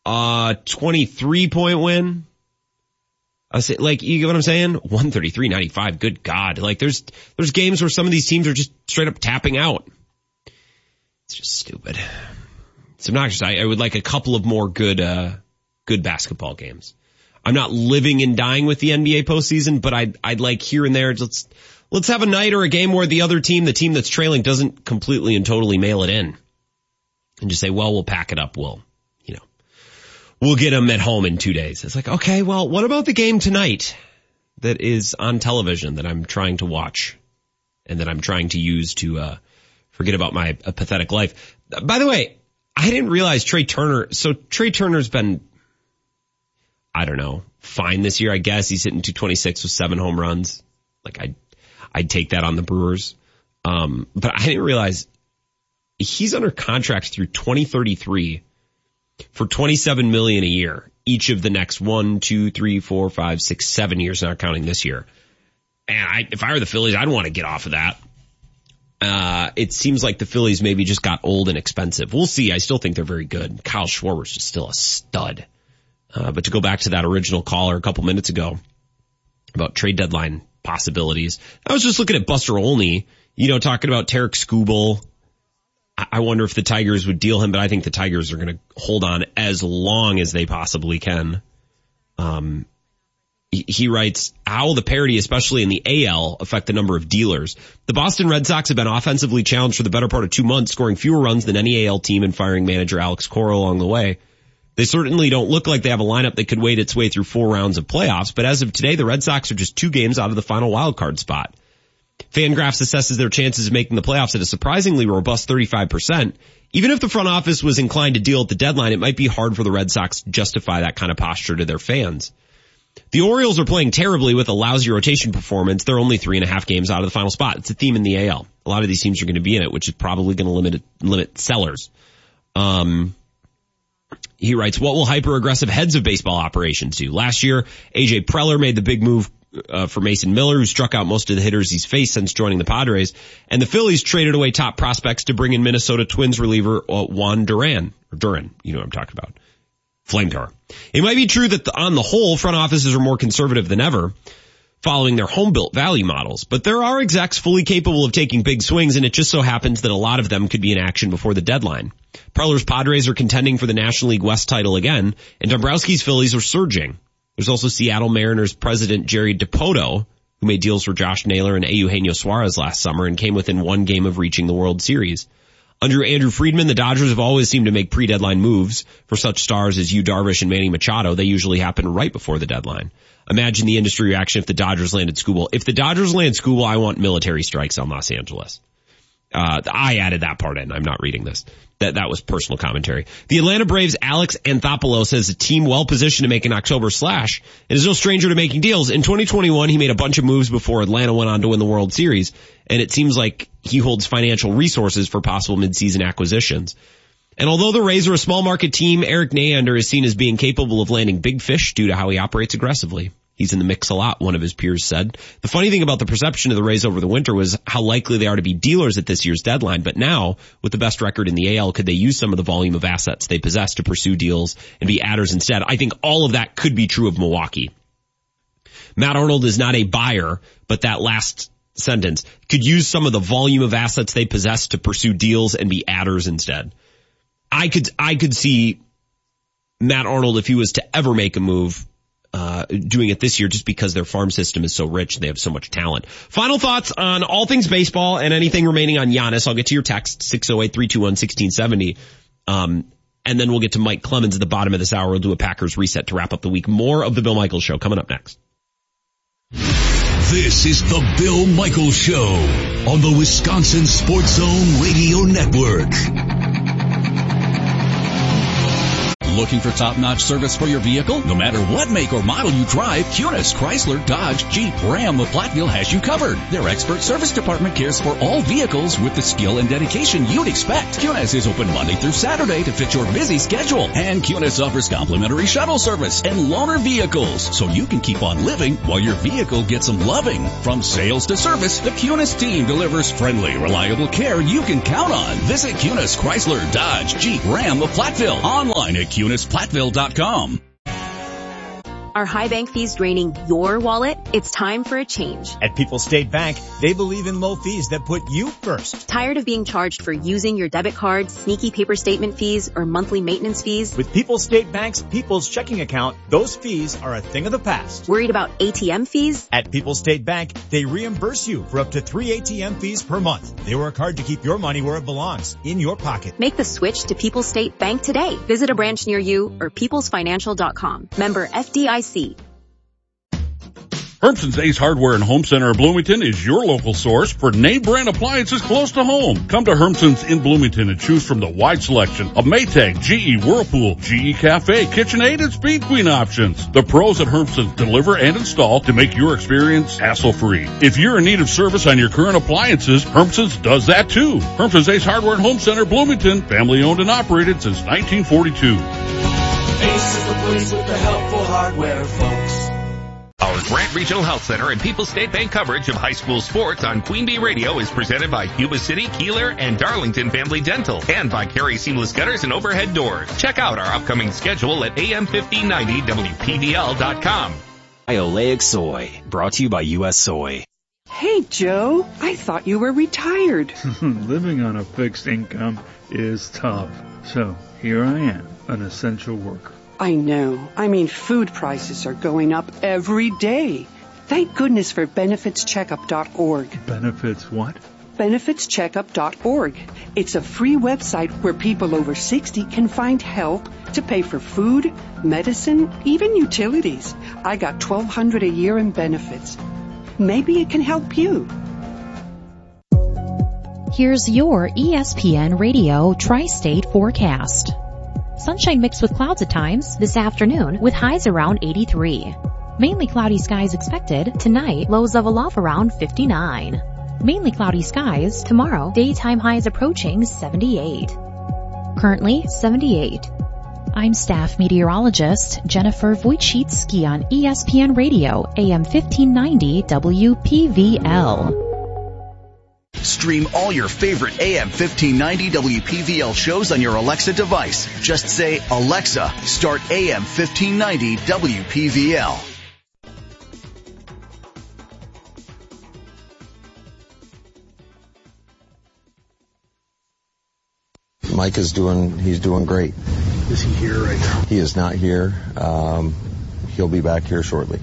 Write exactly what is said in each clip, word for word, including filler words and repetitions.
Uh, twenty-three point win. I say, like, you get what I'm saying? one thirty-three ninety-five. Good God. Like, there's, there's games where some of these teams are just straight up tapping out. It's just stupid. It's obnoxious. I, I would like a couple of more good, uh, good basketball games. I'm not living and dying with the N B A postseason, but I'd, I'd like here and there, let's, let's have a night or a game where the other team, the team that's trailing, doesn't completely and totally mail it in. And just say, well, we'll pack it up. We'll, you know, we'll get them at home in two days. It's like, okay, well, what about the game tonight that is on television that I'm trying to watch and that I'm trying to use to, uh, forget about my uh, pathetic life. By the way, I didn't realize Trey Turner, so Trey Turner's been, I don't know, fine this year, I guess. He's hitting two twenty-six with seven home runs. Like, I'd, I'd take that on the Brewers. Um, but I didn't realize he's under contract through twenty thirty-three for twenty-seven million dollars a year, each of the next one, two, three, four, five, six, seven years, not counting this year. And I, if I were the Phillies, I'd want to get off of that. Uh, it seems like the Phillies maybe just got old and expensive. We'll see. I still think they're very good. Kyle Schwarber's just still a stud. Uh, but to go back to that original caller a couple minutes ago about trade deadline possibilities, I was just looking at Buster Olney, you know, talking about Tarek Skubal. I, I wonder if the Tigers would deal him, but I think the Tigers are going to hold on as long as they possibly can. Um, he, he writes, how will the parity, especially in the A L, affect the number of dealers? The Boston Red Sox have been offensively challenged for the better part of two months, scoring fewer runs than any A L team and firing manager Alex Cora along the way. They certainly don't look like they have a lineup that could wade its way through four rounds of playoffs, but as of today, the Red Sox are just two games out of the final wildcard spot. Fangraphs assesses their chances of making the playoffs at a surprisingly robust thirty-five percent. Even if the front office was inclined to deal at the deadline, it might be hard for the Red Sox to justify that kind of posture to their fans. The Orioles are playing terribly with a lousy rotation performance. They're only three and a half games out of the final spot. It's a theme in the A L. A lot of these teams are going to be in it, which is probably going to limit limit sellers. Um... He writes, what will hyper-aggressive heads of baseball operations do? Last year, A J Preller made the big move uh, for Mason Miller, who struck out most of the hitters he's faced since joining the Padres. And the Phillies traded away top prospects to bring in Minnesota Twins reliever uh, Juan Duran. Or Duran, you know what I'm talking about. Flamethrower. It might be true that the, on the whole, front offices are more conservative than ever, following their home-built value models. But there are execs fully capable of taking big swings, and it just so happens that a lot of them could be in action before the deadline. Preller's Padres are contending for the National League West title again, and Dombrowski's Phillies are surging. There's also Seattle Mariners president Jerry Dipoto, who made deals for Josh Naylor and Eugenio Suarez last summer and came within one game of reaching the World Series. Under Andrew Friedman, the Dodgers have always seemed to make pre-deadline moves for such stars as Yu Darvish and Manny Machado. They usually happen right before the deadline. Imagine the industry reaction if the Dodgers landed Skubal. If the Dodgers land Skubal, I want military strikes on Los Angeles. Uh, I added that part in. I'm not reading this. That, that was personal commentary. The Atlanta Braves' Alex Anthopoulos says a team well positioned to make an October slash and is no stranger to making deals. In twenty twenty-one, he made a bunch of moves before Atlanta went on to win the World Series, and it seems like he holds financial resources for possible midseason acquisitions. And although the Rays are a small market team, Eric Neander is seen as being capable of landing big fish due to how he operates aggressively. He's in the mix a lot, one of his peers said. The funny thing about the perception of the Rays over the winter was how likely they are to be dealers at this year's deadline. But now, with the best record in the A L, could they use some of the volume of assets they possess to pursue deals and be adders instead? I think all of that could be true of Milwaukee. Matt Arnold is not a buyer, but that last sentence could use some of the volume of assets they possess to pursue deals and be adders instead. I could, I could see Matt Arnold, if he was to ever make a move, Uh, doing it this year just because their farm system is so rich and they have so much talent. Final thoughts on all things baseball and anything remaining on Giannis. I'll get to your text, six oh eight, three two one, one six seven oh. Um, and then we'll get to Mike Clemens at the bottom of this hour. We'll do a Packers reset to wrap up the week. More of the Bill Michaels Show coming up next. This is the Bill Michaels Show on the Wisconsin Sports Zone Radio Network. Looking for top-notch service for your vehicle? No matter what make or model you drive, Kunis, Chrysler, Dodge, Jeep, Ram of Platteville has you covered. Their expert service department cares for all vehicles with the skill and dedication you'd expect. Kunis is open Monday through Saturday to fit your busy schedule. And Kunis offers complimentary shuttle service and loaner vehicles, so you can keep on living while your vehicle gets some loving. From sales to service, the Kunis team delivers friendly, reliable care you can count on. Visit Kunis, Chrysler, Dodge, Jeep, Ram of Platteville. Online at Kunis. Kunis Platteville dot com. Are high bank fees draining your wallet? It's time for a change. At People's State Bank, they believe in low fees that put you first. Tired of being charged for using your debit card, sneaky paper statement fees, or monthly maintenance fees? With People's State Bank's People's Checking Account, those fees are a thing of the past. Worried about A T M fees? At People's State Bank, they reimburse you for up to three A T M fees per month. They work hard to keep your money where it belongs, in your pocket. Make the switch to People's State Bank today. Visit a branch near you or peoples financial dot com. Member F D I C. Hermson's Ace Hardware and Home Center of Bloomington is your local source for name brand appliances close to home. Come to Hermson's in Bloomington and choose from the wide selection of Maytag, G E, Whirlpool, G E Cafe, KitchenAid, and Speed Queen options. The pros at Hermson's deliver and install to make your experience hassle-free. If you're in need of service on your current appliances, Hermson's does that too. Hermson's Ace Hardware and Home Center, Bloomington, family owned and operated since nineteen forty-two. Ace is the place with the helpful hardware, folks. Our Grant Regional Health Center and People's State Bank coverage of high school sports on Queen Bee Radio is presented by Yuba City, Keeler, and Darlington Family Dental, and by Carey Seamless Gutters and Overhead Doors. Check out our upcoming schedule at A M fifteen ninety W P V L dot com. Oleic Soy, brought to you by U S Soy. Hey, Joe, I thought you were retired. Living on a fixed income is tough. So here I am, an essential worker. I know. I mean, food prices are going up every day. Thank goodness for benefits checkup dot org. Benefits what? benefits checkup dot org. It's a free website where people over sixty can find help to pay for food, medicine, even utilities. I got twelve hundred dollars a year in benefits. Maybe it can help you. Here's your E S P N Radio Tri-State forecast. Sunshine mixed with clouds at times this afternoon with highs around eighty-three. Mainly cloudy skies expected tonight, lows level off around fifty-nine. Mainly cloudy skies tomorrow, daytime highs approaching seventy-eight. Currently seventy-eight. I'm staff meteorologist Jennifer Wojcicki on E S P N Radio, A M fifteen ninety W P V L. Stream all your favorite A M fifteen ninety W P V L shows on your Alexa device. Just say, Alexa, start A M fifteen ninety W P V L. Mike is doing, he's doing great. Is he here right now? He is not here. Um, he'll be back here shortly.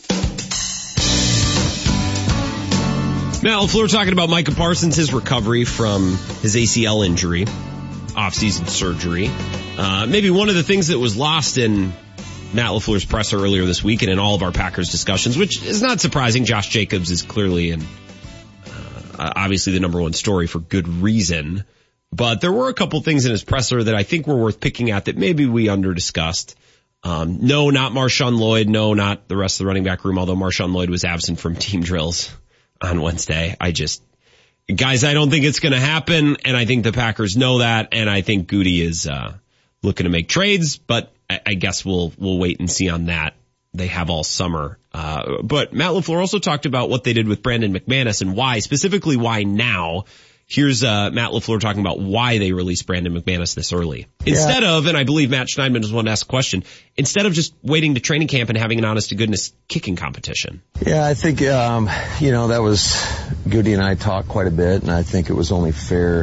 Matt LaFleur talking about Micah Parsons, his recovery from his A C L injury, off-season surgery. Uh, maybe one of the things that was lost in Matt LaFleur's presser earlier this week and in all of our Packers discussions, which is not surprising. Josh Jacobs is clearly and uh, obviously the number one story for good reason. But there were a couple things in his presser that I think were worth picking at that maybe we under-discussed. Um, no, not Marshawn Lloyd. No, not the rest of the running back room, although Marshawn Lloyd was absent from team drills on Wednesday. I just, guys, I don't think it's going to happen, and I think the Packers know that, and I think Goody is uh looking to make trades, but I, I guess we'll we'll wait and see on that. They have all summer. Uh But Matt LaFleur also talked about what they did with Brandon McManus and why, specifically why now. Here's uh Matt LaFleur talking about why they released Brandon McManus this early. Instead yeah. of, and I believe Matt Schneidman was one to ask a question, instead of just waiting to training camp and having an honest-to-goodness kicking competition. Yeah, I think, um, you know, that was, Goody and I talked quite a bit, and I think it was only fair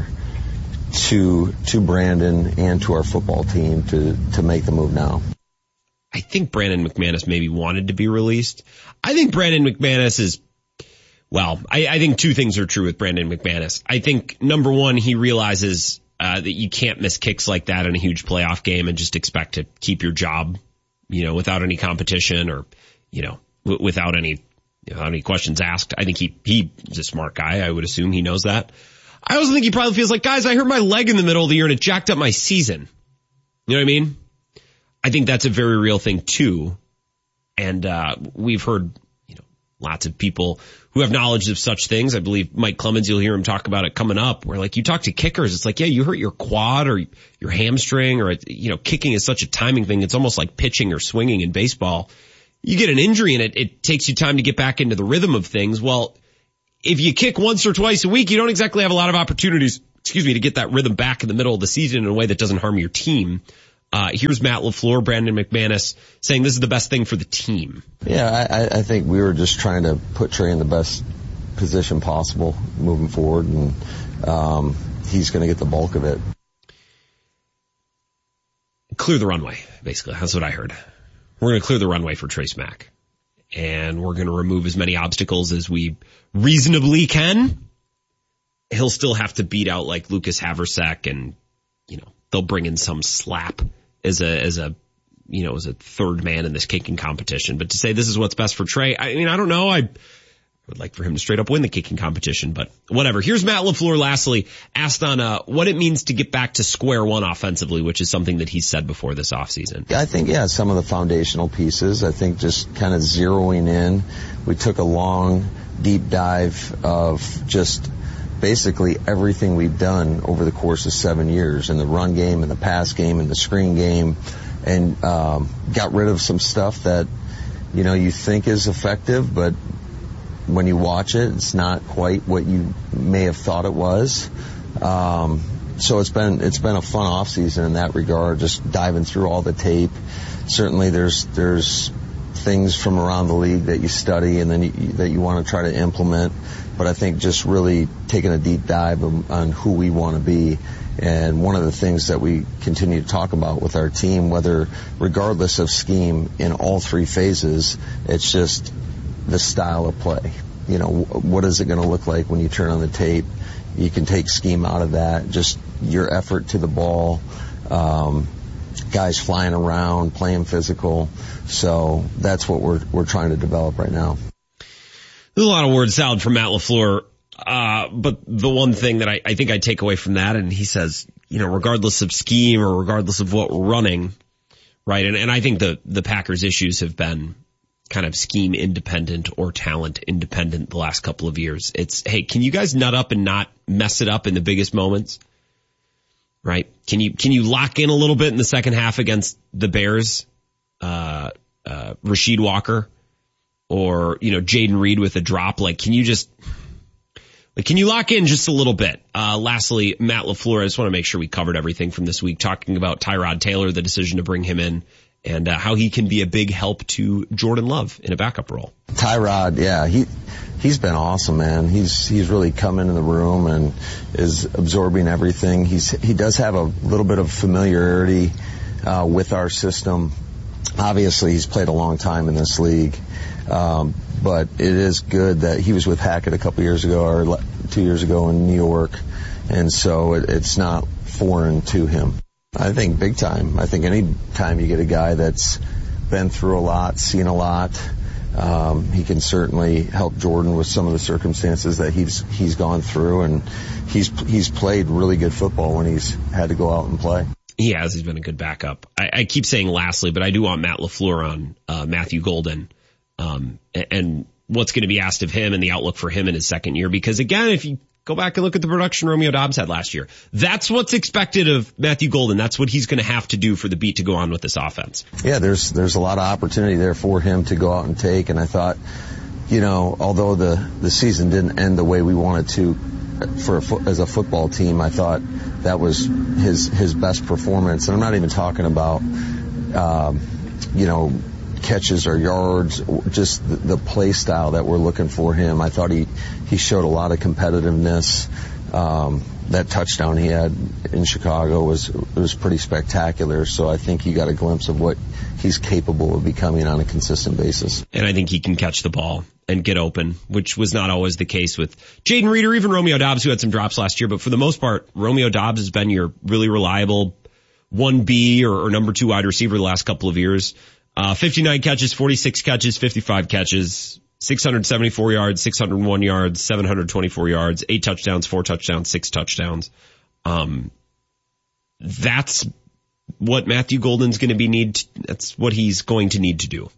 to to Brandon and to our football team to, to make the move now. I think Brandon McManus maybe wanted to be released. I think Brandon McManus is Well, I, I think two things are true with Brandon McManus. I think, number one, he realizes uh, that you can't miss kicks like that in a huge playoff game and just expect to keep your job, you know, without any competition or, you know, w- without any without any questions asked. I think he he's a smart guy. I would assume he knows that. I also think he probably feels like, guys, I hurt my leg in the middle of the year and it jacked up my season. You know what I mean? I think that's a very real thing, too. And uh we've heard lots of people who have knowledge of such things. I believe Mike Clemens, you'll hear him talk about it coming up, where like you talk to kickers, it's like, yeah, you hurt your quad or your hamstring or, you know, kicking is such a timing thing. It's almost like pitching or swinging in baseball. You get an injury and it, it takes you time to get back into the rhythm of things. Well, if you kick once or twice a week, you don't exactly have a lot of opportunities, excuse me, to get that rhythm back in the middle of the season in a way that doesn't harm your team. Uh, here's Matt LaFleur, Brandon McManus saying this is the best thing for the team. Yeah, I, I think we were just trying to put Trey in the best position possible moving forward, and um, he's going to get the bulk of it. Clear the runway, basically. That's what I heard. We're going to clear the runway for Trace Mack, and we're going to remove as many obstacles as we reasonably can. He'll still have to beat out like Lucas Haversack, and you know they'll bring in some slap as a as a you know as a third man in this kicking competition. But to say this is what's best for Trey, I mean I don't know. I would like for him to straight up win the kicking competition, but whatever. Here's Matt LaFleur lastly, asked on uh, what it means to get back to square one offensively, which is something that he said before this offseason. I think, yeah, some of the foundational pieces, I think just kind of zeroing in. We took a long, deep dive of just basically everything we've done over the course of seven years in the run game and the pass game and the screen game, and um, got rid of some stuff that, you know, you think is effective, but when you watch it, it's not quite what you may have thought it was. Um, so it's been it's been a fun off season in that regard, just diving through all the tape. Certainly, there's there's things from around the league that you study and then you, that you want to try to implement. But I think just really taking a deep dive on, on who we want to be. And one of the things that we continue to talk about with our team, whether regardless of scheme in all three phases, it's just the style of play. You know, what is it going to look like when you turn on the tape? You can take scheme out of that, just your effort to the ball, um, guys flying around, playing physical. So that's what we're we're trying to develop right now. There's a lot of word salad from Matt LaFleur, uh, but the one thing that I, I think I take away from that, and he says, you know, regardless of scheme or regardless of what we're running, right? And, and I think the the Packers' issues have been kind of scheme independent or talent independent the last couple of years. It's, hey, can you guys nut up and not mess it up in the biggest moments? Right? Can you, can you lock in a little bit in the second half against the Bears? Uh, uh, Rasheed Walker or, you know, Jaden Reed with a drop. Like, can you just, like, can you lock in just a little bit? Uh, lastly, Matt LaFleur, I just want to make sure we covered everything from this week, talking about Tyrod Taylor, the decision to bring him in, and uh, how he can be a big help to Jordan Love in a backup role. Tyrod, yeah, he he's been awesome, man. He's he's really come into the room and is absorbing everything. He's he does have a little bit of familiarity uh, with our system. Obviously, he's played a long time in this league, um, but it is good that he was with Hackett a couple years ago or two years ago in New York, and so it, it's not foreign to him. I think big time. I think any time you get a guy that's been through a lot, seen a lot, um, he can certainly help Jordan with some of the circumstances that he's he's gone through, and he's he's played really good football when he's had to go out and play. He has. He's been a good backup. I, I keep saying lastly, but I do want Matt LaFleur on uh, Matthew Golden um, and, and what's going to be asked of him and the outlook for him in his second year. Because again, if you go back and look at the production Romeo Doubs had last year, that's what's expected of Matthew Golden. That's what he's going to have to do for the beat to go on with this offense. Yeah, there's there's a lot of opportunity there for him to go out and take. And I thought, you know, although the, the season didn't end the way we wanted to for a fo- as a football team, I thought that was his his best performance. And I'm not even talking about, um, you know, catches or yards, just the, the play style that we're looking for him. I thought he, he showed a lot of competitiveness. Um, that touchdown he had in Chicago was was pretty spectacular. So I think you got a glimpse of what he's capable of becoming on a consistent basis. And I think he can catch the ball and get open, which was not always the case with Jaden Reed or even Romeo Doubs, who had some drops last year. But for the most part, Romeo Doubs has been your really reliable one B or, or number two wide receiver the last couple of years. Uh, fifty-nine catches, forty-six catches, fifty-five catches, six hundred seventy-four yards, six hundred one yards, seven hundred twenty-four yards, eight touchdowns, four touchdowns, six touchdowns. Um, that's what Matthew Golden's going to be need. To, that's what he's going to need to do.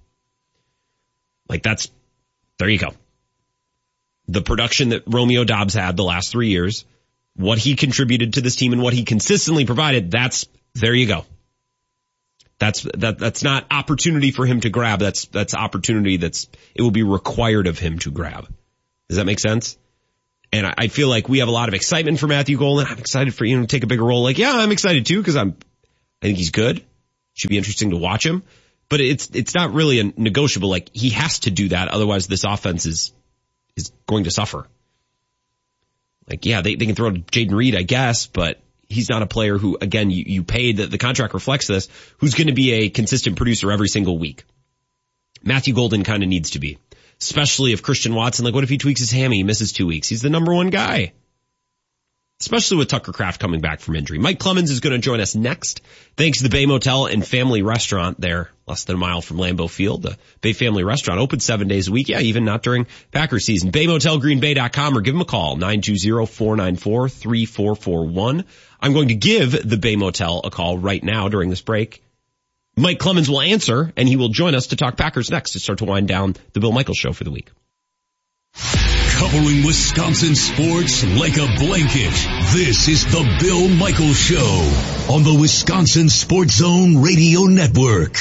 Like that's, there you go. The production that Romeo Doubs had the last three years, what he contributed to this team and what he consistently provided, that's, there you go. That's, that, that's not opportunity for him to grab. That's, that's opportunity that's, it will be required of him to grab. Does that make sense? And I, I feel like we have a lot of excitement for Matthew Golden. I'm excited for, you know, to take a bigger role. Like, yeah, I'm excited too, cause I'm, I think he's good. Should be interesting to watch him. But it's it's not really a negotiable. Like, he has to do that. Otherwise, this offense is is going to suffer. Like, yeah, they, they can throw to Jaden Reed, I guess, but he's not a player who, again, you, you paid, the, the contract reflects this, who's going to be a consistent producer every single week. Matthew Golden kind of needs to be. Especially if Christian Watson, like, what if he tweaks his hammy, he misses two weeks? He's the number one guy. Especially with Tucker Kraft coming back from injury. Mike Clemens is going to join us next. Thanks to the Bay Motel and Family Restaurant there, less than a mile from Lambeau Field. The Bay Family Restaurant open seven days a week. Yeah, even not during Packers season. Bay Motel Green Bay dot com or give them a call, nine two zero, four nine four, three four four one. I'm going to give the Bay Motel a call right now during this break. Mike Clemens will answer, and he will join us to talk Packers next to start to wind down the Bill Michaels Show for the week. Covering Wisconsin sports like a blanket, this is the Bill Michaels Show on the Wisconsin Sports Zone Radio Network.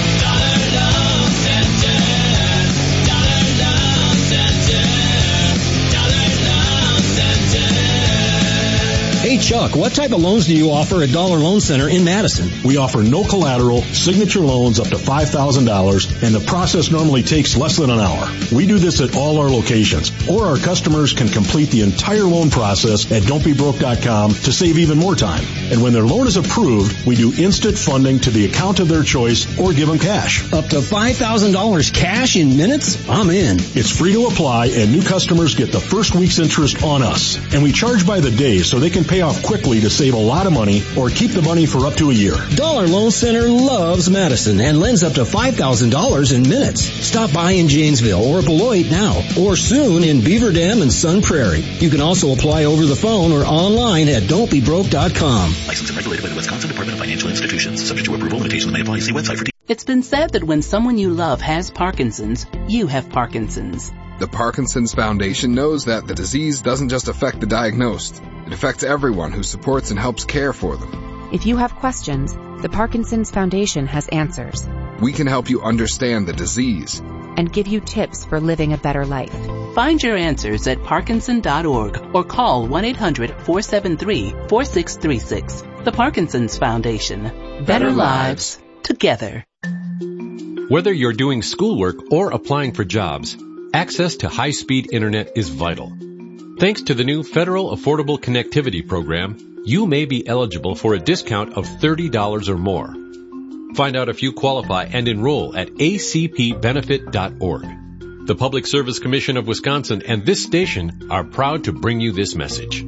Hey Chuck, what type of loans do you offer at Dollar Loan Center in Madison? We offer no collateral, signature loans up to five thousand dollars, and the process normally takes less than an hour. We do this at all our locations, or our customers can complete the entire loan process at don't be broke dot com to save even more time. And when their loan is approved, we do instant funding to the account of their choice or give them cash. Up to five thousand dollars cash in minutes? I'm in. It's free to apply, and new customers get the first week's interest on us. And we charge by the day so they can pay off quickly to save a lot of money or keep the money for up to a year. Dollar Loan Center loves Madison and lends up to five thousand dollars in minutes. Stop by in Janesville or Beloit now, or soon in Beaver Dam and Sun Prairie. You can also apply over the phone or online at don't be broke dot com. Licensed and regulated by the Wisconsin Department of Financial Institutions. Subject to approval. Limitations may apply. See website for details. It's been said that when someone you love has Parkinson's, you have Parkinson's. The Parkinson's Foundation knows that the disease doesn't just affect the diagnosed. It affects everyone who supports and helps care for them. If you have questions, the Parkinson's Foundation has answers. We can help you understand the disease and give you tips for living a better life. Find your answers at parkinson dot org or call one eight hundred, four seven three, four six three six. The Parkinson's Foundation. Better, better lives together. Whether you're doing schoolwork or applying for jobs, access to high-speed internet is vital. Thanks to the new Federal Affordable Connectivity Program, you may be eligible for a discount of thirty dollars or more. Find out if you qualify and enroll at a c p benefit dot org. The Public Service Commission of Wisconsin and this station are proud to bring you this message.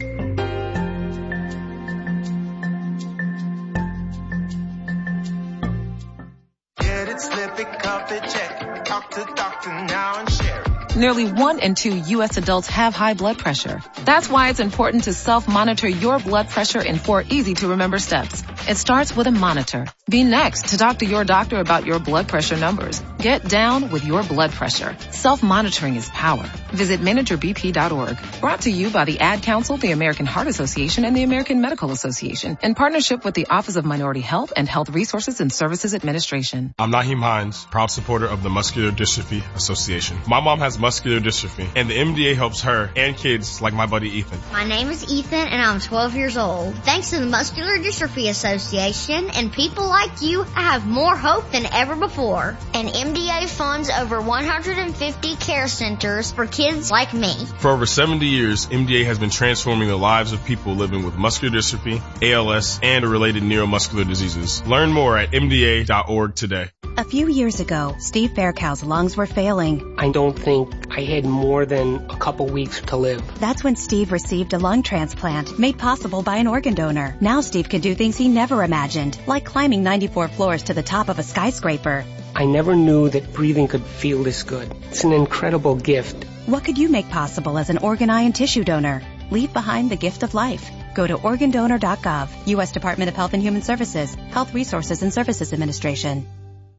Get it, slip it, cup it, check it. Talk to doctor now and share it. Nearly one in two U S adults have high blood pressure. That's why it's important to self-monitor your blood pressure in four easy-to-remember steps. It starts with a monitor. Be next to talk to your doctor about your blood pressure numbers. Get down with your blood pressure. Self-monitoring is power. Visit manager b p dot org. Brought to you by the Ad Council, the American Heart Association, and the American Medical Association, in partnership with the Office of Minority Health and Health Resources and Services Administration. I'm Naheem Hines, proud supporter of the Muscular Dystrophy Association. My mom has muscular dystrophy, and the M D A helps her and kids like my buddy Ethan. My name is Ethan, and I'm twelve years old. Thanks to the Muscular Dystrophy Association and people like you, I have more hope than ever before. And M D A funds over one hundred fifty care centers for kids like me. For over seventy years, M D A has been transforming the lives of people living with muscular dystrophy, A L S, and related neuromuscular diseases. Learn more at m d a dot org today. A few years ago, Steve Faircow's lungs were failing. I don't think I had more than a couple weeks to live. That's when Steve received a lung transplant made possible by an organ donor. Now Steve can do things he never imagined, like climbing ninety-four floors to the top of a skyscraper. I never knew that breathing could feel this good. It's an incredible gift. What could you make possible as an organ, eye, and tissue donor? Leave behind the gift of life. Go to organ donor dot gov, U S Department of Health and Human Services, Health Resources and Services Administration.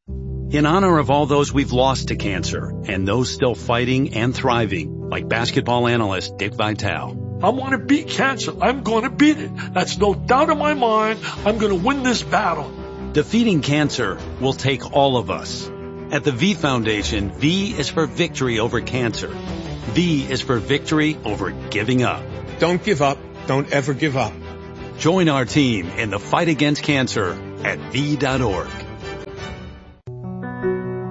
In honor of all those we've lost to cancer and those still fighting and thriving, like basketball analyst Dick Vitale. I want to beat cancer. I'm going to beat it. That's no doubt in my mind. I'm going to win this battle. Defeating cancer will take all of us. At the V Foundation, V is for victory over cancer. V is for victory over giving up. Don't give up. Don't ever give up. Join our team in the fight against cancer at v dot org.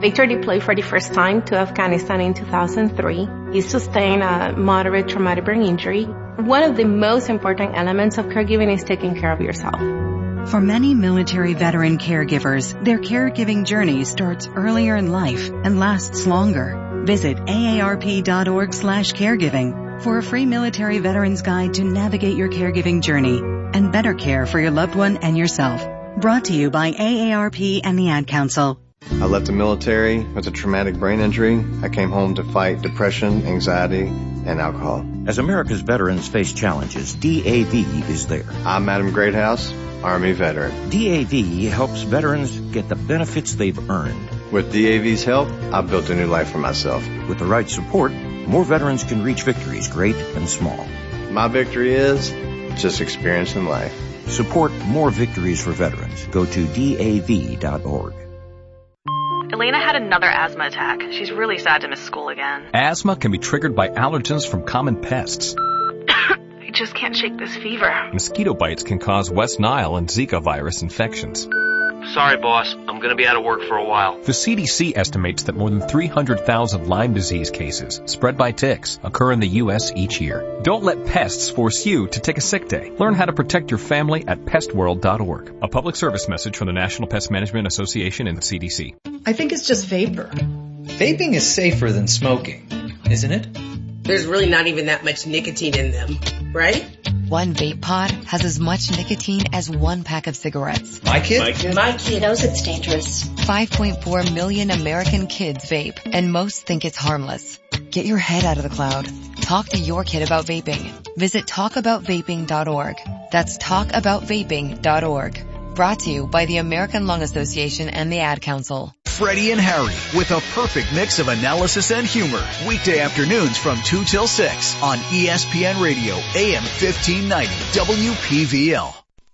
Victor deployed for the first time to Afghanistan in two thousand three. He sustained a moderate traumatic brain injury. One of the most important elements of caregiving is taking care of yourself. For many military veteran caregivers, their caregiving journey starts earlier in life and lasts longer. Visit A A R P dot org slash caregiving for a free military veterans guide to navigate your caregiving journey and better care for your loved one and yourself. Brought to you by A A R P and the Ad Council. I left the military with a traumatic brain injury. I came home to fight depression, anxiety, and alcohol. As America's veterans face challenges, D A V is there. I'm Adam Greathouse, Army veteran. D A V helps veterans get the benefits they've earned. With D A V's help, I've built a new life for myself. With the right support, more veterans can reach victories, great and small. My victory is just experiencing life. Support more victories for veterans. Go to D A V dot org. Elena had another asthma attack. She's really sad to miss school again. Asthma can be triggered by allergens from common pests. I just can't shake this fever. Mosquito bites can cause West Nile and Zika virus infections. Sorry, boss. I'm going to be out of work for a while. The C D C estimates that more than three hundred thousand Lyme disease cases spread by ticks occur in the U S each year. Don't let pests force you to take a sick day. Learn how to protect your family at pest world dot org. A public service message from the National Pest Management Association and the C D C. I think it's just vapor. Vaping is safer than smoking, isn't it? There's really not even that much nicotine in them, right? One vape pod has as much nicotine as one pack of cigarettes. My kid? My kid, My kid knows it's dangerous. five point four million American kids vape, and most think it's harmless. Get your head out of the cloud. Talk to your kid about vaping. Visit talk about vaping dot org. That's talk about vaping dot org. Brought to you by the American Lung Association and the Ad Council. Freddie and Harry with a perfect mix of analysis and humor. Weekday afternoons from two till six on E S P N Radio, A M fifteen ninety, W P V L.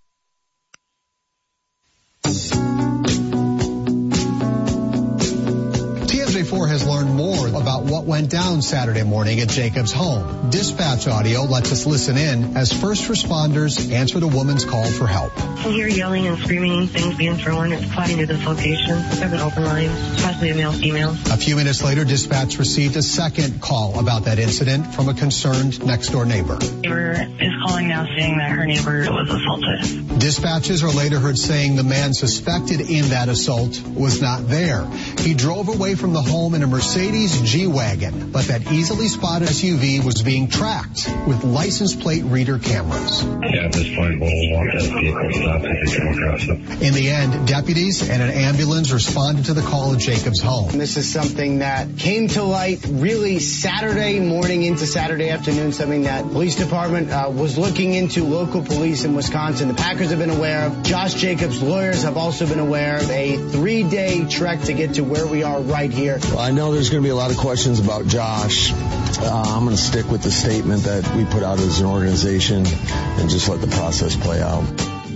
T S A four has learned more about what went down Saturday morning at Jacob's home. Dispatch audio lets us listen in as first responders answered a woman's call for help. I hear yelling and screaming, things being thrown. It's flooding to this location. There's an open line, especially a male-female. A few minutes later, dispatch received a second call about that incident from a concerned next-door neighbor. Neighbor is calling now saying that her neighbor was assaulted. Dispatches are later heard saying the man suspected in that assault was not there. He drove away from the home in a Mercedes G-Wagon, but that easily spotted S U V was being tracked with license plate reader cameras. Yeah, at this point, we'll walk that vehicle stop if they come across it. In the end, deputies and an ambulance responded to the call at Jacob's home. This is something that came to light really Saturday morning into Saturday afternoon, something that police department uh, was looking into. Local police in Wisconsin, the Packers have been aware of. Josh Jacobs' lawyers have also been aware of a three-day trek to get to where we are right here. Well, I know there's going to be a lot of questions about Josh. Uh, I'm going to stick with the statement that we put out as an organization and just let the process play out.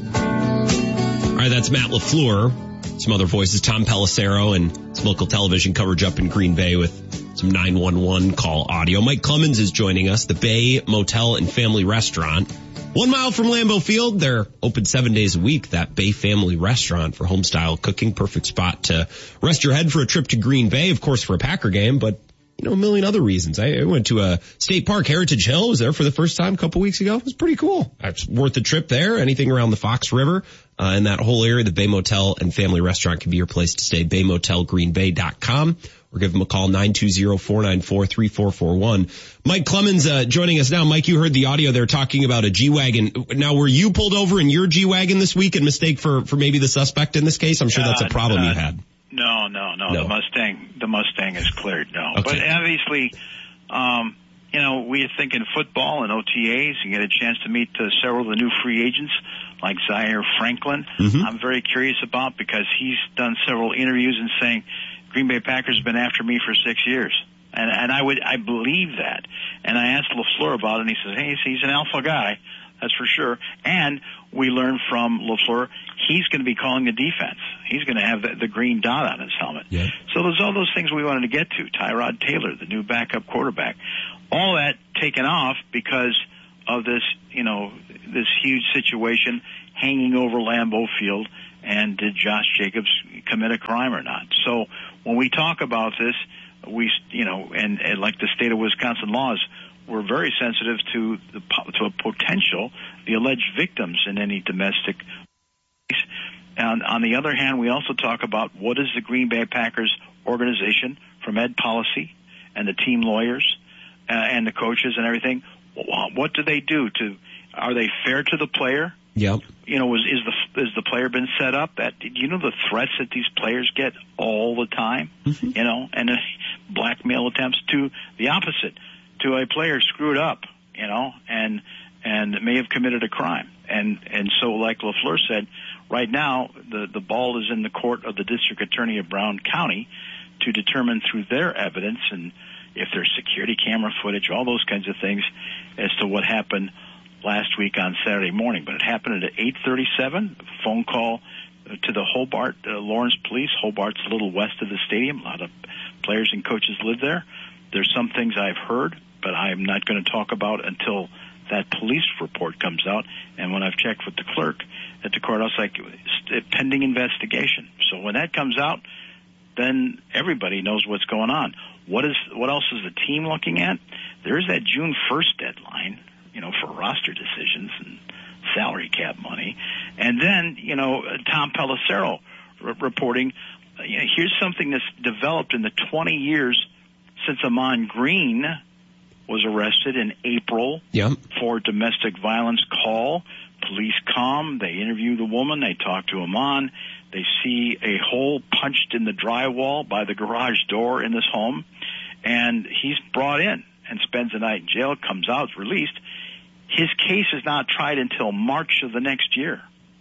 All right, that's Matt LaFleur. Some other voices, Tom Pelissero, and some local television coverage up in Green Bay with some nine one one call audio. Mike Clemens is joining us, the Bay Motel and Family Restaurant. One mile from Lambeau Field. They're open seven days a week, that Bay Family Restaurant, for home-style cooking. Perfect spot to rest your head for a trip to Green Bay, of course, for a Packer game, but you know, a million other reasons. I, I went to a state park, Heritage Hill. Was there for the first time a couple weeks ago. It was pretty cool. It's worth the trip there. Anything around the Fox River uh, in that whole area, the Bay Motel and Family Restaurant can be your place to stay. bay motel green bay dot com or give them a call, nine two zero, four nine four, three four four one. Mike Clemens uh, joining us now. Mike, you heard the audio there talking about a G-Wagon. Now, were you pulled over in your G-Wagon this week in mistake for, for maybe the suspect in this case? I'm sure that's a problem uh, you had. No, no, no, no. The Mustang, the Mustang is cleared. No, okay. But obviously, um, you know, we're thinking football and O T As. You get a chance to meet uh, several of the new free agents, like Zaire Franklin. Mm-hmm. I'm very curious about because he's done several interviews and saying Green Bay Packers have been after me for six years, and and I would I believe that. And I asked LaFleur about it, and he says, hey, he's an alpha guy. That's for sure. And we learned from LaFleur, he's going to be calling the defense. He's going to have the, the green dot on his helmet. Yeah. So there's all those things we wanted to get to. Tyrod Taylor, the new backup quarterback. All that taken off because of this, you know, this huge situation hanging over Lambeau Field. and did Josh Jacobs commit a crime or not? So when we talk about this, we, you know, and, and like the state of Wisconsin laws, we're very sensitive to the to a potential, the alleged victims in any domestic case. And on the other hand, we also talk about what is the Green Bay Packers organization from Ed Policy and the team lawyers uh, and the coaches and everything. What do they do to? Are they fair to the player? Yep. You know, is, is the is the player been set up? That you know the threats that these players get all the time. Mm-hmm. You know, and uh, blackmail attempts to the opposite, to a player screwed up. You know, and and may have committed a crime. And and so, like LaFleur said, right now the the ball is in the court of the district attorney of Brown County to determine through their evidence and if there's security camera footage, all those kinds of things, as to what happened last week on Saturday morning. But it happened at eight thirty-seven, a phone call to the Hobart, uh, Lawrence Police. Hobart's a little west of the stadium. A lot of players and coaches live there. There's some things I've heard, but I'm not going to talk about until that police report comes out. And when I've checked with the clerk at the courthouse, like, pending investigation. So when that comes out, then everybody knows what's going on. What is what else is the team looking at? There's that June first deadline, you know, for roster decisions and salary cap money. And then, you know, Tom Pelissero r- reporting, uh, you know, here's something that's developed in the twenty years since Amon Green was arrested in April yep. for domestic violence call. Police come, they interview the woman, they talk to Amon. They see a hole punched in the drywall by the garage door in this home, and he's brought in and spends the night in jail, comes out, is released. His case is not tried until March of the next year.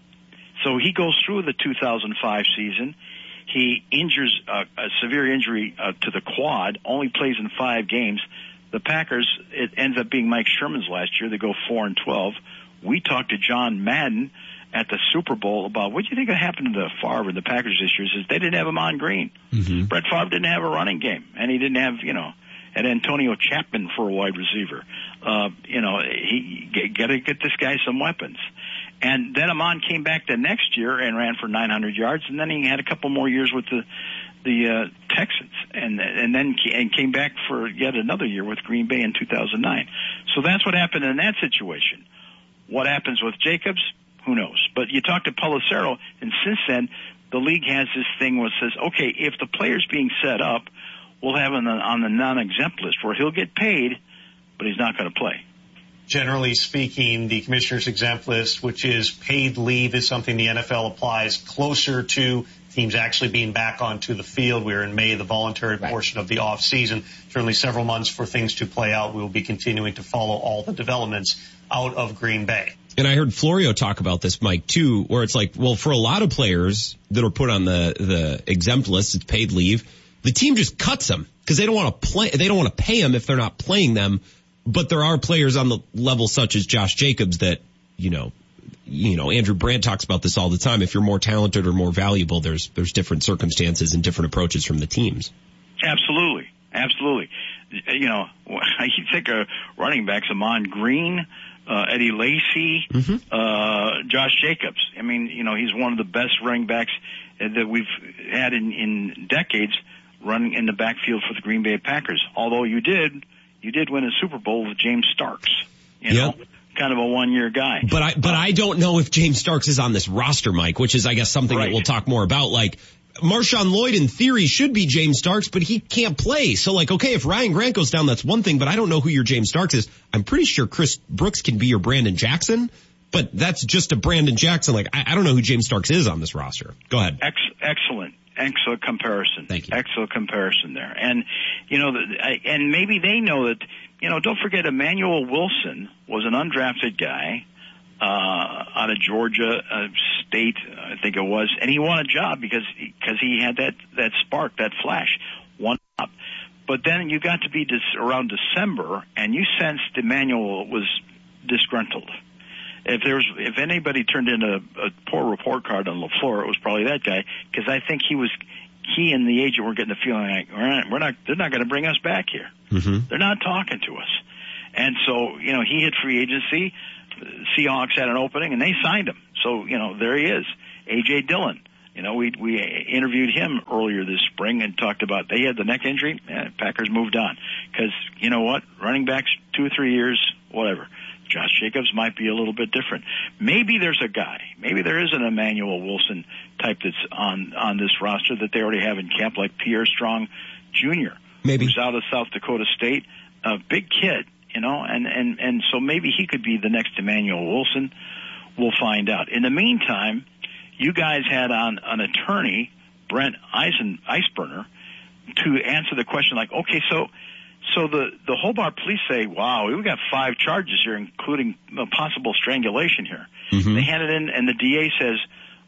So he goes through the two thousand five season. He injures uh, a severe injury uh, to the quad, only plays in five games. The Packers, it ends up being Mike Sherman's last year. They go four and twelve. We talked to John Madden at the Super Bowl about what do you think happened to the Favre and the Packers this year. He says they didn't have him on Green. Mm-hmm. Brett Favre didn't have a running game, and he didn't have, you know, had Antonio Chapman for a wide receiver. Uh, you know, he got to get this guy some weapons. And then Amon came back the next year and ran for nine hundred yards, and then he had a couple more years with the the uh, Texans, and and then and came back for yet another year with Green Bay in two thousand nine. So that's what happened in that situation. What happens with Jacobs? Who knows? But you talk to Pelissero, and since then, the league has this thing where it says, okay, if the player's being set up, we'll have him on the non-exempt list where he'll get paid, but he's not going to play. Generally speaking, the commissioner's exempt list, which is paid leave, is something the N F L applies closer to teams actually being back onto the field. We're in May, the voluntary right. portion of the off season. Certainly several months for things to play out. We will be continuing to follow all the developments out of Green Bay. And I heard Florio talk about this, Mike, too, where it's like, well, for a lot of players that are put on the, the exempt list, it's paid leave, the team just cuts them because they don't want to play, they don't want to pay them if they're not playing them. But there are players on the level such as Josh Jacobs that, you know, you know, Andrew Brandt talks about this all the time. If you're more talented or more valuable, there's, there's different circumstances and different approaches from the teams. Absolutely. Absolutely. You know, you think of running backs, Amon Green, Uh, Eddie Lacy, mm-hmm. uh, Josh Jacobs. I mean, you know, he's one of the best running backs that we've had in, in decades running in the backfield for the Green Bay Packers. Although you did, you did win a Super Bowl with James Starks. You know, yep. kind of a one-year guy. But I, but I don't know if James Starks is on this roster, Mike, which is, I guess, something right. that we'll talk more about. Like, Marshawn Lloyd, in theory, should be James Starks, but he can't play. So, like, okay, if Ryan Grant goes down, that's one thing, but I don't know who your James Starks is. I'm pretty sure Chris Brooks can be your Brandon Jackson, but that's just a Brandon Jackson. Like, I, I don't know who James Starks is on this roster. Go ahead. Ex- excellent. Excellent comparison. Thank you. Excellent comparison there. And, you know, the, I, and maybe they know that, you know, don't forget Emmanuel Wilson was an undrafted guy. Uh, out of Georgia uh, State, I think it was, and he won a job because because he had that that spark, that flash, one up. But then you got to be dis- around December, and you sensed Emmanuel was disgruntled. If there was, if anybody turned in a, a poor report card on LaFleur, it was probably that guy, because I think he was he and the agent were getting the feeling like we're not, we're not they're not going to bring us back here. Mm-hmm. They're not talking to us, and so you know he hit free agency. Seahawks had an opening, and they signed him. So, you know, there he is. A J. Dillon. You know, we we interviewed him earlier this spring and talked about they had the neck injury. Eh, Packers moved on because, you know what, running backs two or three years, whatever. Josh Jacobs might be a little bit different. Maybe there's a guy. Maybe there is an Emmanuel Wilson type that's on on this roster that they already have in camp, like Pierre Strong Junior Maybe who's out of South Dakota State, a big kid, you know, and and and so maybe he could be the next Emmanuel Wilson. We'll find out. In the meantime, you guys had on an attorney, Brent Eisen, Eisberner, to answer the question like, okay, so so the, the Hobart police say, wow, we've got five charges here, including a possible strangulation here. Mm-hmm. They hand it in, and the D A says,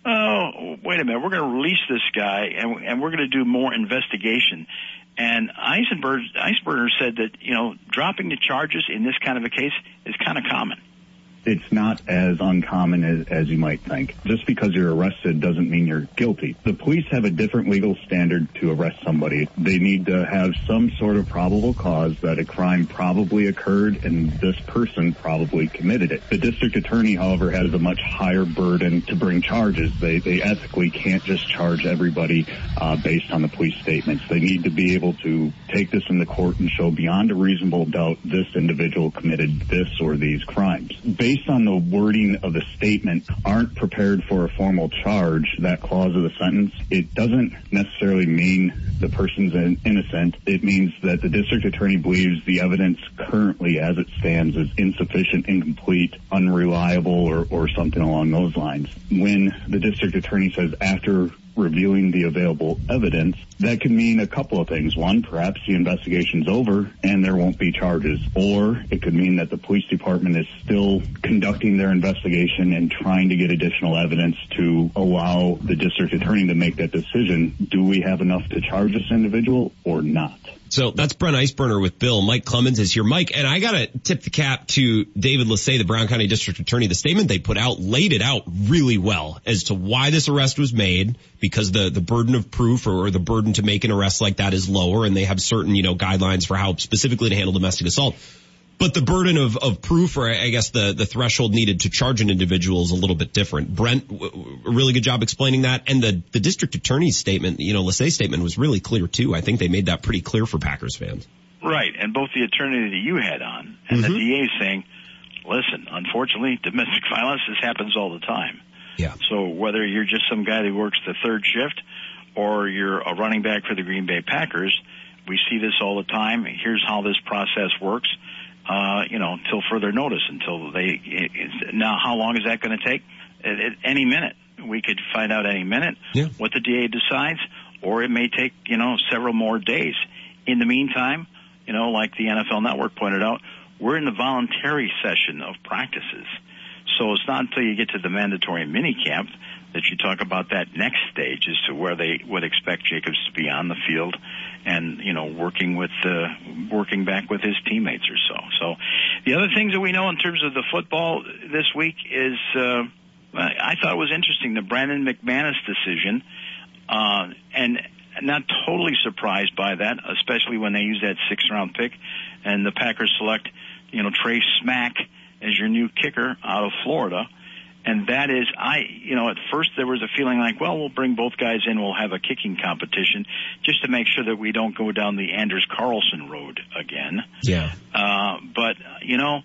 oh, wait a minute, we're going to release this guy, and, and we're going to do more investigation. And Eisenberg, Eisberner said that, you know, dropping the charges in this kind of a case is kind of common. It's not as uncommon as, as you might think. Just because you're arrested doesn't mean you're guilty. The police have a different legal standard to arrest somebody. They need to have some sort of probable cause that a crime probably occurred and this person probably committed it. The district attorney, however, has a much higher burden to bring charges. They, they ethically can't just charge everybody uh, based on the police statements. They need to be able to take this in the court and show beyond a reasonable doubt this individual committed this or these crimes. Based on the wording of the statement, aren't prepared for a formal charge, that clause of the sentence, it doesn't necessarily mean the person's innocent. It means that the district attorney believes the evidence currently as it stands is insufficient, incomplete, unreliable, or, or something along those lines. When the district attorney says after reviewing the available evidence, that could mean a couple of things. One, perhaps the investigation's over and there won't be charges. Or it could mean that the police department is still conducting their investigation and trying to get additional evidence to allow the district attorney to make that decision. Do we have enough to charge this individual or not? So that's Brent Eisberner with Bill. Mike Clemens is here. Mike, and I got to tip the cap to David Lassay, the Brown County District Attorney. The statement they put out laid it out really well as to why this arrest was made, because the, the burden of proof or, or the burden to make an arrest like that is lower, and they have certain, you know, guidelines for how specifically to handle domestic assault. But the burden of, of proof, or I guess the, the threshold needed to charge an individual is a little bit different. Brent, a really good job explaining that. And the, the district attorney's statement, you know, Lassay's statement was really clear too. I think they made that pretty clear for Packers fans. Right. And both the attorney that you had on and mm-hmm. the D A saying, listen, unfortunately, domestic violence, this happens all the time. Yeah. So whether you're just some guy that works the third shift or you're a running back for the Green Bay Packers, we see this all the time. Here's how this process works. Uh, you know, until further notice, until they, it, it's, now how long is that going to take? At, at any minute. We could find out any minute yeah. what the D A decides, or it may take, you know, several more days. In the meantime, you know, like the N F L Network pointed out, we're in the voluntary session of practices. So it's not until you get to the mandatory minicamp that you talk about that next stage as to where they would expect Jacobs to be on the field and, you know, working with uh, working back with his teammates or so. So the other things that we know in terms of the football this week is uh, I thought it was interesting, the Brandon McManus decision, uh, and not totally surprised by that, especially when they use that sixth-round pick and the Packers select, you know, Trey Smack as your new kicker out of Florida. And that is, I, you know, at first there was a feeling like, well, we'll bring both guys in, we'll have a kicking competition just to make sure that we don't go down the Anders Carlson road again. Yeah. Uh, but, you know,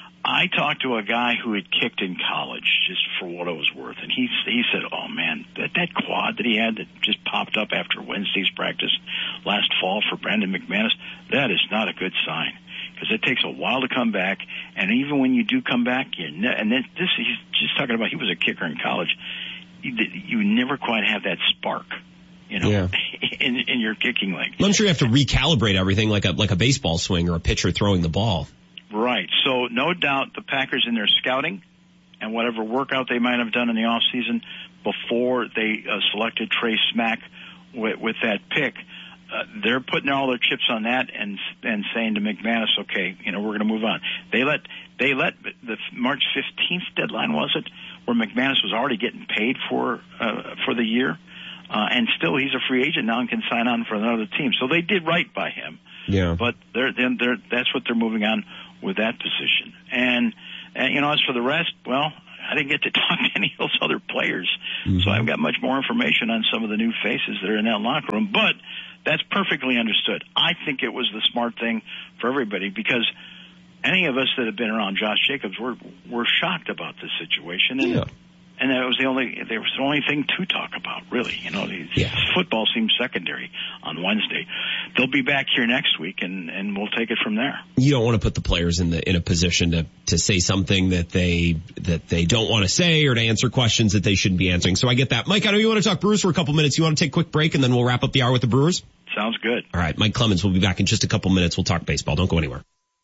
I talked to a guy who had kicked in college, just for what it was worth, and he he said, oh, man, that, that quad that he had that just popped up after Wednesday's practice last fall for Brandon McManus, that is not a good sign. Because it takes a while to come back, and even when you do come back, you ne- and then this he's just talking about he was a kicker in college. You, you never quite have that spark, you know, yeah. in in your kicking leg. Well, I'm sure you have to recalibrate everything like a like a baseball swing or a pitcher throwing the ball. Right. So no doubt the Packers in their scouting and whatever workout they might have done in the off season before they uh, selected Trey Smack with, with that pick. Uh, they're putting all their chips on that and and saying to McManus, okay, you know, we're going to move on. They let they let the March fifteenth deadline, was it, where McManus was already getting paid for uh, for the year, uh, and still he's a free agent now and can sign on for another team. So they did right by him. Yeah. But they're then they're that's what they're moving on with that position. And and you know, as for the rest, well, I didn't get to talk to any of those other players, Mm-hmm. so I've got much more information on some of the new faces that are in that locker room. But that's perfectly understood. I think it was the smart thing for everybody, because any of us that have been around Josh Jacobs were were shocked about this situation, and Yeah. and that was the only there was the only thing to talk about, really. You know, the, Yeah. football seems secondary on Wednesday. They'll be back here next week, and and we'll take it from there. You don't want to put the players in the in a position to to say something that they that they don't want to say, or to answer questions that they shouldn't be answering. So I get that. Mike, I know you want to talk Brewers for a couple minutes. You want to take a quick break, and then we'll wrap up the hour with the Brewers? Sounds good. All right, Mike Clemens will be back in just a couple minutes. We'll talk baseball. Don't go anywhere.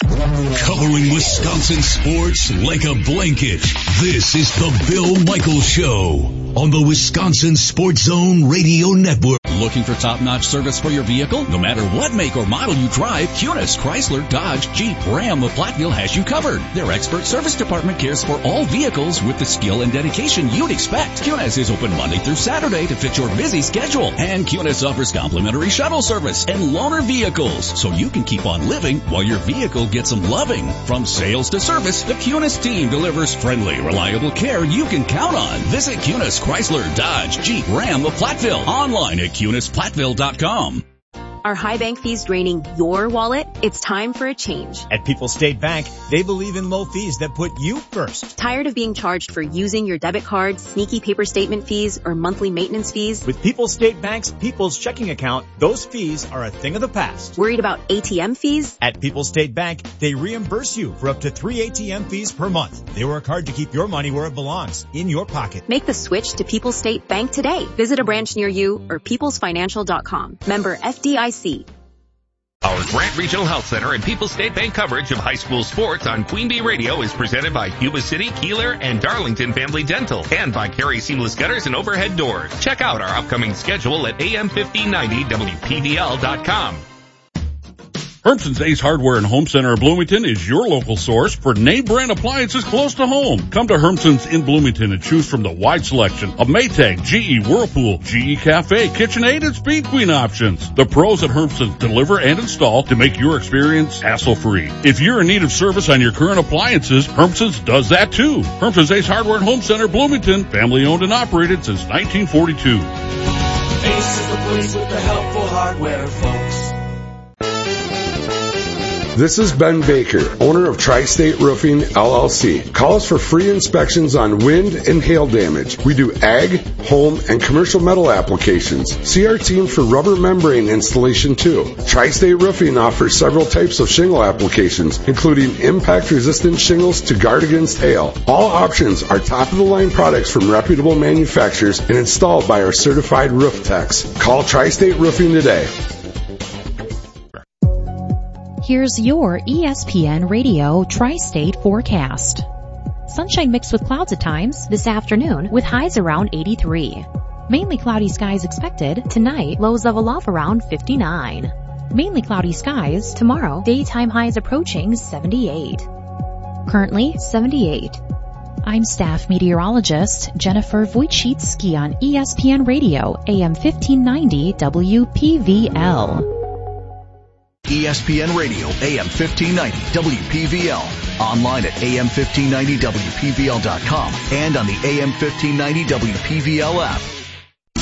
Covering Wisconsin sports like a blanket. This is the Bill Michaels Show on the Wisconsin Sports Zone Radio Network. Looking for top-notch service for your vehicle? No matter what make or model you drive, Cunis, Chrysler, Dodge, Jeep, Ram, or Platteville has you covered. Their expert service department cares for all vehicles with the skill and dedication you'd expect. Cunis is open Monday through Saturday to fit your busy schedule. And Cunis offers complimentary shuttle service and loaner vehicles, so you can keep on living while your vehicle gets some loving. From sales to service, the Cunis team delivers friendly, reliable care you can count on. Visit Cunis, Chrysler, Dodge, Jeep, Ram of Platteville. Online at Cunis Platteville dot com. Are high bank fees draining your wallet? It's time for a change. At People's State Bank, they believe in low fees that put you first. Tired of being charged for using your debit card, sneaky paper statement fees, or monthly maintenance fees? With People's State Bank's People's Checking Account, those fees are a thing of the past. Worried about A T M fees? At People's State Bank, they reimburse you for up to three A T M fees per month. They work hard to keep your money where it belongs, in your pocket. Make the switch to People's State Bank today. Visit a branch near you or peoples financial dot com. Member F D I C. Our Grant Regional Health Center and People's State Bank coverage of high school sports on Queen Bee Radio is presented by Yuba City, Keeler, and Darlington Family Dental, and by Carey Seamless Gutters and Overhead Doors. Check out our upcoming schedule at A M fifteen ninety W P V L dot com. Hermson's Ace Hardware and Home Center of Bloomington is your local source for name brand appliances close to home. Come to Hermson's in Bloomington and choose from the wide selection of Maytag, G E, Whirlpool, G E Cafe, KitchenAid, and Speed Queen options. The pros at Hermson's deliver and install to make your experience hassle-free. If you're in need of service on your current appliances, Hermson's does that too. Hermson's Ace Hardware and Home Center, Bloomington, family owned and operated since nineteen forty-two. Ace is the place with the helpful hardware, folks. This is Ben Baker, owner of Tri-State Roofing, L L C. Call us for free inspections on wind and hail damage. We do ag, home, and commercial metal applications. See our team for rubber membrane installation too. Tri-State Roofing offers several types of shingle applications, including impact-resistant shingles to guard against hail. All options are top-of-the-line products from reputable manufacturers and installed by our certified roof techs. Call Tri-State Roofing today. Here's your E S P N Radio Tri-State forecast. Sunshine mixed with clouds at times this afternoon with highs around eighty-three. Mainly cloudy skies expected tonight, lows level off around fifty-nine. Mainly cloudy skies tomorrow, daytime highs approaching seventy-eight. Currently seventy-eight. I'm staff meteorologist Jennifer Wojcicki on E S P N Radio A M fifteen ninety W P V L. E S P N Radio, A M fifteen ninety, W P V L. Online at A M fifteen ninety W P V L dot com and on the A M fifteen ninety W P V L app.